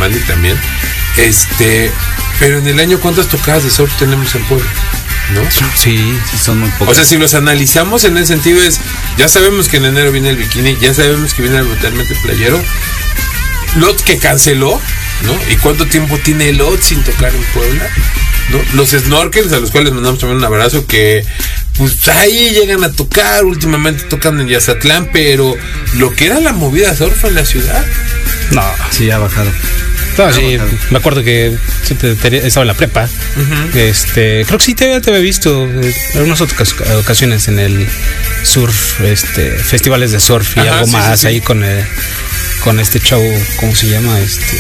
Mandy también. Pero en el año, ¿cuántas tocadas de surf tenemos en Puebla? ¿No? Sí, son muy pocas. O sea, si los analizamos en ese sentido ya sabemos que en enero viene el bikini, ya sabemos que viene el Brutalmente Playero. Lot que canceló, ¿no? ¿Y cuánto tiempo tiene Lot sin tocar en Puebla? ¿No? Los snorkels, a los cuales mandamos también un abrazo, que pues ahí llegan a tocar, últimamente tocan en Yazatlán, pero lo que era la movida surf en la ciudad. No, sí, ha bajado. No, sí, me acuerdo que estaba en la prepa. Uh-huh. Creo que sí te había visto en algunas otras ocasiones en el surf, festivales de surf y algo más ahí con este show, ¿cómo se llama?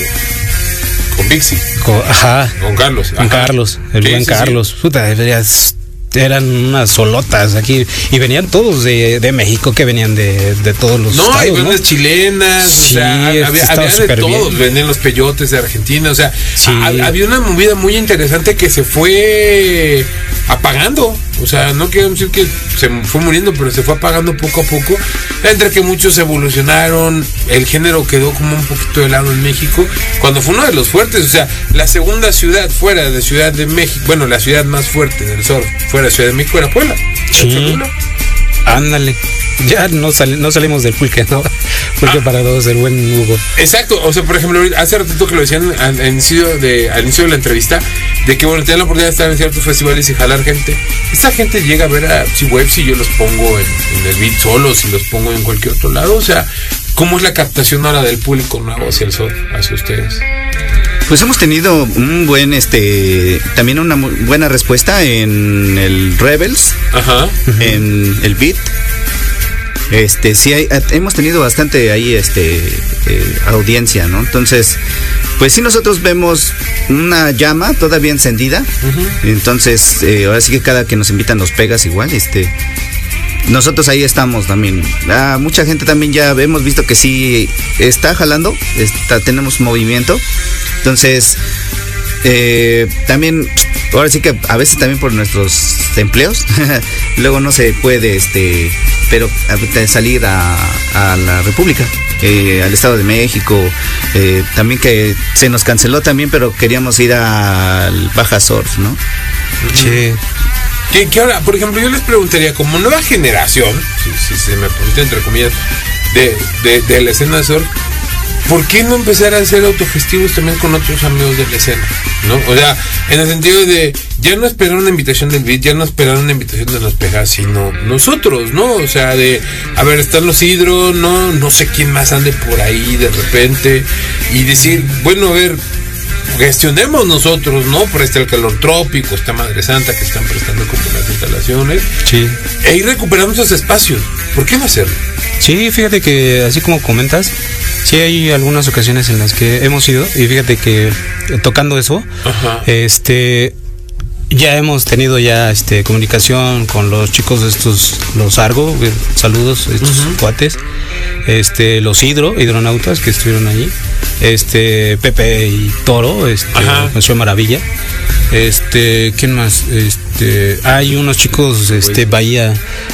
Con Pixie. Con Carlos. Con Carlos, el buen Carlos. Sí. Puta, eran unas solotas aquí y venían todos de México, que venían de todos los estados, hay bandas chilenas, sí, o sea, había de todos, bien. Venían los peyotes de Argentina, o sea, sí. Había una movida muy interesante que se fue apagando, o sea, no quiero decir que se fue muriendo, pero se fue apagando poco a poco, entre que muchos evolucionaron, el género quedó como un poquito de lado en México, cuando fue uno de los fuertes, o sea, la segunda ciudad fuera de Ciudad de México, bueno, la ciudad más fuerte del surf fuera de Ciudad de México era Puebla. Sí. Ándale. Ya no salimos del pulque, ¿no? Pulque para todos, el buen Hugo. Exacto, o sea, por ejemplo, hace ratito que lo decían al inicio de la entrevista, de que bueno, tienen la oportunidad de estar en ciertos festivales y jalar gente. Esta gente llega a ver a Web si yo los pongo en el beat solo, si los pongo en cualquier otro lado, o sea, ¿cómo es la captación ahora del público nuevo hacia el surf, hacia ustedes? Pues hemos tenido un buen, también una buena respuesta en el Rebels, ajá, en el Beat. Sí hemos tenido bastante ahí, audiencia, ¿no? Entonces, pues sí, nosotros vemos una llama todavía encendida. Uh-huh. Entonces, ahora sí que cada que nos invitan nos pegas igual, nosotros ahí estamos también. Mucha gente también ya hemos visto que sí está jalando, tenemos movimiento. Entonces, también, ahora sí que a veces también por nuestros empleos, luego no se puede, pero salir a la República, al Estado de México, también que se nos canceló también, pero queríamos ir al Baja Surf, ¿no? Sí. Que ahora, por ejemplo, yo les preguntaría, como nueva generación, si se me permite entre comillas, de la escena de surf, ¿por qué no empezar a hacer autogestivos también con otros amigos de la escena? ¿No? O sea, en el sentido de ya no esperar una invitación del beat, ya no esperar una invitación de los Pegas, sino nosotros, ¿no? O sea, a ver, están los Hidro, no sé quién más ande por ahí de repente, y decir, bueno, a ver, gestionemos nosotros, ¿no? Por el calor trópico, esta Madre Santa que están prestando como las instalaciones. Sí. E ir recuperando esos espacios. ¿Por qué no hacerlo? Sí, fíjate que así como comentas, sí hay algunas ocasiones en las que hemos ido, y fíjate que tocando eso, ajá, ya hemos tenido comunicación con los chicos de los Argo, saludos, estos uh-huh, cuates, los hidronautas que estuvieron allí, Pepe y Toro, Nació Maravilla, ¿quién más? Hay unos chicos, Bahía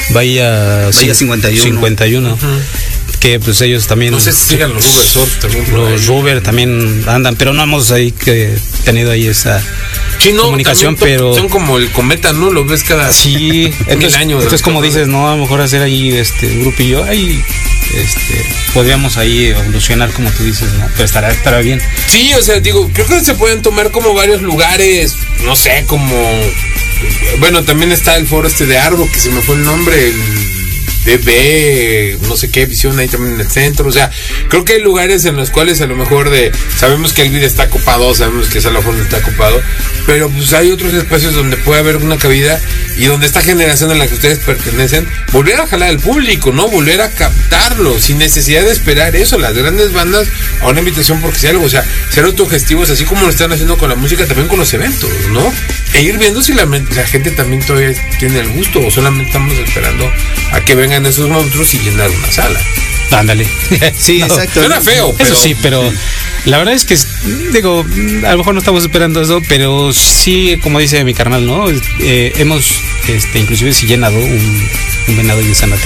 51. Uh-huh. Que pues ellos también, no sé si sigan los Ruber Surf también, los Ruber también andan, pero no hemos tenido ahí esa comunicación, pero son como el cometa, ¿no? Lo ves cada sí, entonces, años. Entonces, como dices, no, a lo mejor hacer ahí un grupillo ahí, podríamos ahí evolucionar, como tú dices, ¿no? Pero estará bien. Sí, o sea, digo, creo que se pueden tomar como varios lugares, no sé, como, bueno, también está el foro de Argo, que se me fue el nombre, el DB, no sé qué visión ahí también en el centro, o sea, creo que hay lugares en los cuales a lo mejor sabemos que el video está copado, sabemos que Salafón está copado, pero pues hay otros espacios donde puede haber una cabida y donde esta generación a la que ustedes pertenecen, volver a jalar al público, ¿no? Volver a captarlo, sin necesidad de esperar eso, las grandes bandas a una invitación porque sea algo, o sea, ser autogestivos, así como lo están haciendo con la música, también con los eventos, ¿no? E ir viendo si la gente también todavía tiene el gusto o solamente estamos esperando a que vengan esos monstruos y llenar una sala. Ándale. Sí, no, exacto. Suena feo, pero... Eso sí, pero la verdad es que, digo, a lo mejor no estamos esperando eso, pero sí, como dice mi carnal, ¿no? Hemos, inclusive sí llenado un venado de Sanate.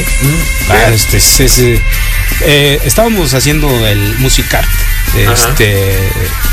Estábamos haciendo el Musicart,